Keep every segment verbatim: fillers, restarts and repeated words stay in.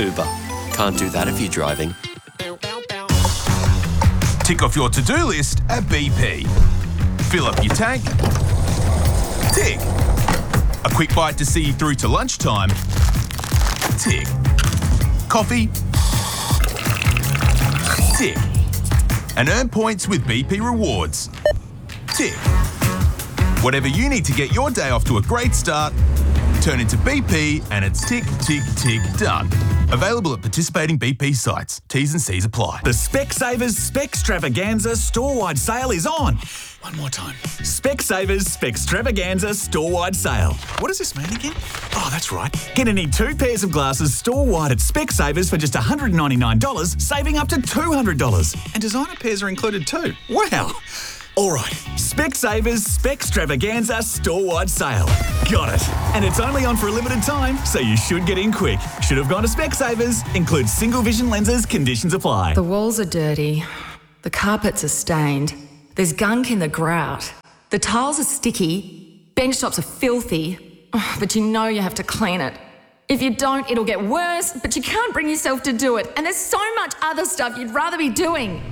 Uber. Can't do that if you're driving. Tick off your to-do list at B P. Fill up your tank. Tick. A quick bite to see you through to lunchtime. Tick. Coffee. Tick. And earn points with B P Rewards. Tick. Whatever you need to get your day off to a great start, turn into B P and it's tick, tick, tick, done. Available at participating B P sites. T's and C's apply. The Specsavers Specstravaganza store-wide sale is on. One more time. Specsavers Specstravaganza store-wide sale. What does this mean again? Oh, that's right. Get any two pairs of glasses store-wide at Specsavers for just one hundred ninety-nine dollars, saving up to two hundred dollars. And designer pairs are included too. Wow. All right, Specsavers Specstravaganza store-wide sale. Got it. And it's only on for a limited time, so you should get in quick. Should have gone to Specsavers. Includes single vision lenses. Conditions apply. The walls are dirty. The carpets are stained. There's gunk in the grout. The tiles are sticky. Bench tops are filthy. Oh, but you know you have to clean it. If you don't, it'll get worse, but you can't bring yourself to do it. And there's so much other stuff you'd rather be doing.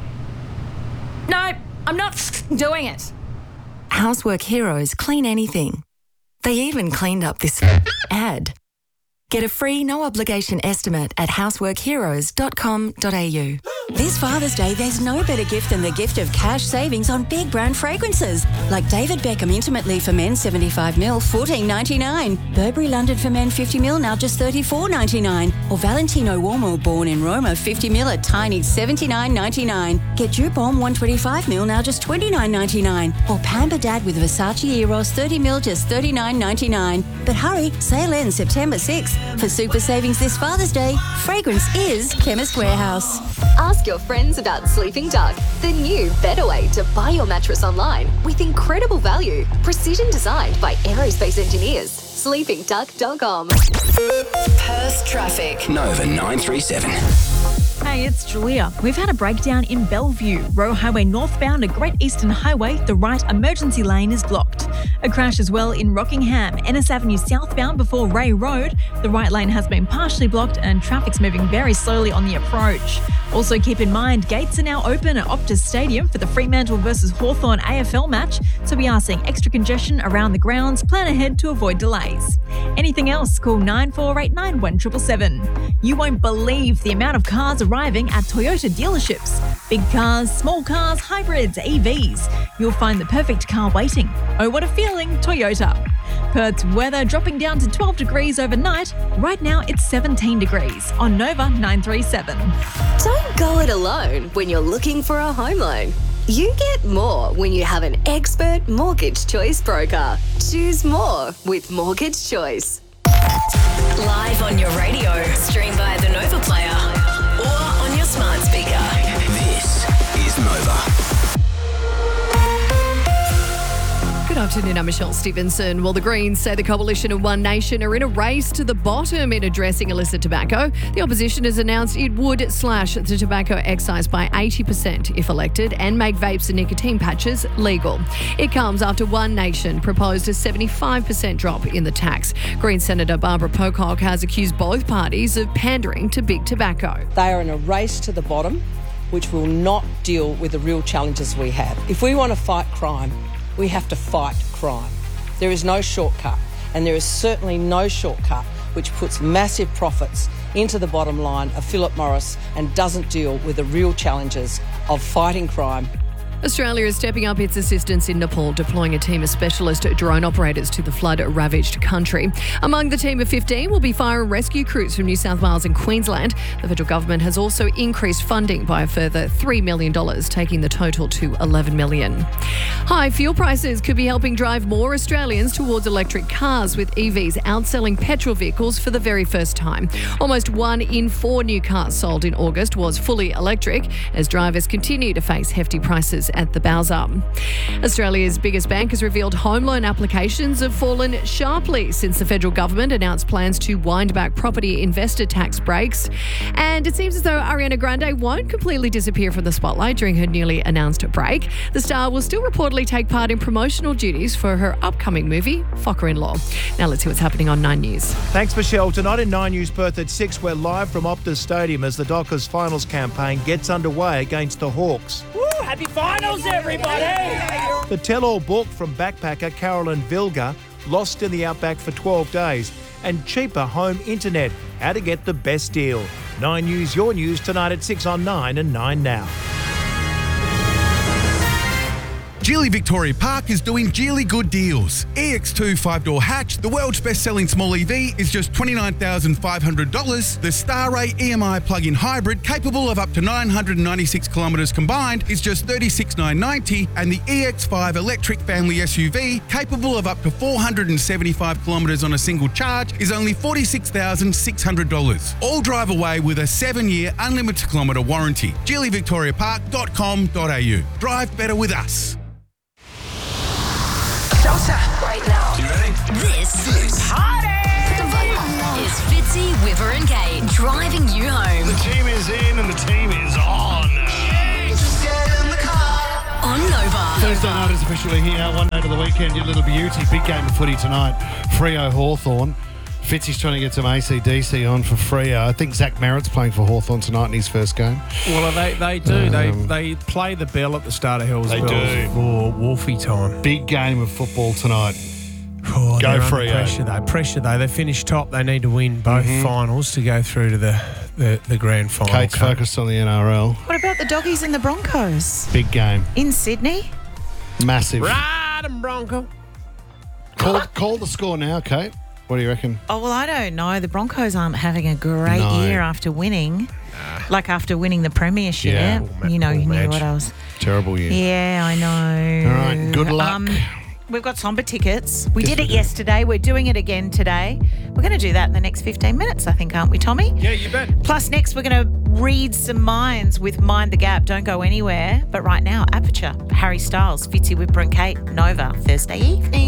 No. I'm not doing it. Housework Heroes clean anything. They even cleaned up this ad. Get a free no-obligation estimate at housework heroes dot com dot a u. This Father's Day, there's no better gift than the gift of cash savings on big brand fragrances. Like David Beckham Intimate Leave for Men seventy-five mil, fourteen ninety-nine. Burberry London for Men fifty mil, now just thirty-four ninety-nine. Or Valentino Uomo Born in Roma fifty mil, a tiny seventy-nine ninety-nine. Get Dupont one twenty-five mil, now just twenty-nine ninety-nine. Or Pamper Dad with Versace Eros thirty mil, just thirty-nine ninety-nine. But hurry, sale ends September sixth. For super savings this Father's Day, fragrance is Chemist Warehouse. Ask your friends about Sleeping Duck, the new better way to buy your mattress online with incredible value, precision designed by aerospace engineers. sleeping duck dot com. Perth traffic. Nova nine three seven. Hey, it's Julia. We've had a breakdown in Bellevue. Roe Highway northbound at Great Eastern Highway, the right emergency lane is blocked. A crash as well in Rockingham, Ennis Avenue southbound before Ray Road. The right lane has been partially blocked and traffic's moving very slowly on the approach. Also keep in mind, gates are now open at Optus Stadium for the Fremantle versus Hawthorn A F L match, so we are seeing extra congestion around the grounds. Plan ahead to avoid delays. Anything else, call nine four eight nine one seven seven seven. You won't believe the amount of cars arriving at Toyota dealerships. Big cars, small cars, hybrids, E Vs. You'll find the perfect car waiting. Oh, what a feeling, Toyota. Perth's weather dropping down to twelve degrees overnight. Right now it's seventeen degrees on Nova nine three seven. Don't go it alone when you're looking for a home loan. You get more when you have an expert mortgage choice broker. Choose more with Mortgage Choice. Live on your radio, stream via the Nova Player or on your smart speaker. This is Nova. Good afternoon, I'm Michelle Stevenson. Well, the Greens say the Coalition and One Nation are in a race to the bottom in addressing illicit tobacco. The opposition has announced it would slash the tobacco excise by eighty percent if elected and make vapes and nicotine patches legal. It comes after One Nation proposed a seventy-five percent drop in the tax. Green Senator Barbara Pocock has accused both parties of pandering to big tobacco. They are in a race to the bottom, which will not deal with the real challenges we have. If we want to fight crime, we have to fight crime. There is no shortcut, and there is certainly no shortcut which puts massive profits into the bottom line of Philip Morris and doesn't deal with the real challenges of fighting crime. Australia is stepping up its assistance in Nepal, deploying a team of specialist drone operators to the flood-ravaged country. Among the team of fifteen will be fire and rescue crews from New South Wales and Queensland. The federal government has also increased funding by a further three million dollars, taking the total to eleven million dollars. High fuel prices could be helping drive more Australians towards electric cars, with E Vs outselling petrol vehicles for the very first time. Almost one in four new cars sold in August was fully electric, as drivers continue to face hefty prices police at the Bowser. Australia's biggest bank has revealed home loan applications have fallen sharply since the federal government announced plans to wind back property investor tax breaks. And it seems as though Ariana Grande won't completely disappear from the spotlight during her newly announced break. The star will still reportedly take part in promotional duties for her upcoming movie, Focker-in-Law. Now let's see what's happening on Nine News. Thanks, Michelle. Tonight in Nine News Perth at six, we're live from Optus Stadium as the Dockers finals campaign gets underway against the Hawks. Woo! Happy finals, everybody! The tell-all book from backpacker Carolyn Vilga, Lost in the Outback for twelve days, and cheaper home internet. How to get the best deal. Nine News, your news tonight at six on Nine and Nine Now. Geely Victoria Park is doing Geely good deals. E X two five-door hatch, the world's best-selling small E V, is just twenty-nine thousand five hundred dollars. The Starray E M I plug-in hybrid, capable of up to nine hundred ninety-six kilometres combined, is just thirty-six thousand nine hundred ninety dollars. And the E X five electric family S U V, capable of up to four hundred seventy-five kilometres on a single charge, is only forty-six thousand six hundred dollars. All drive away with a seven-year unlimited kilometre warranty. geely victoria park dot com dot a u. Drive better with us. Shelter right now. You ready? This, this party is Fitzy, Whipper and Kate driving you home. The team is in and the team is on. Just get in the car. On Nova. Thursday night is officially here. One night of the weekend, your little beauty. Big game of footy tonight. Freo Hawthorn. Fitzy's trying to get some A C D C on for Freo. I think Zach Merritt's playing for Hawthorn tonight in his first game. Well, they they do. Um, they they play the bell at the start of Hills They Bells do. for Wolfie time. Big game of football tonight. Oh, Go they're under Freo. Pressure though. Pressure though. They finished top. They need to win both Mhm. finals to go through to the, the, the grand final. Kate's focused on the N R L. What about the Doggies and the Broncos? Big game. In Sydney? Massive. Ride 'em, Bronco. Call, call the score now, Kate. What do you reckon? Oh, well, I don't know. The Broncos aren't having a great No. year after winning. Like after winning the premiership. Yeah. You know, you knew match. what else. Terrible year. Yeah, I know. All right, good luck. Um, we've got Somber tickets. We Yes, did we it do. yesterday. We're doing it again today. We're going to do that in the next fifteen minutes, I think, aren't we, Tommy? Yeah, you bet. Plus, next we're going to read some minds with Mind the Gap. Don't go anywhere. But right now, Aperture, Harry Styles, Fitzy, Whipper and Kate, Nova, Thursday evening.